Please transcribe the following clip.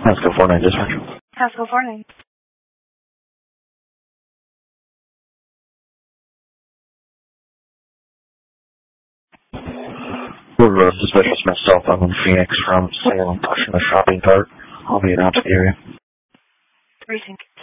Haskell 49 dispatch. Haskell 49. We're dispatch myself. I'm in Phoenix from Salem, pushing a shopping cart. I'll be out to the area. Precinct.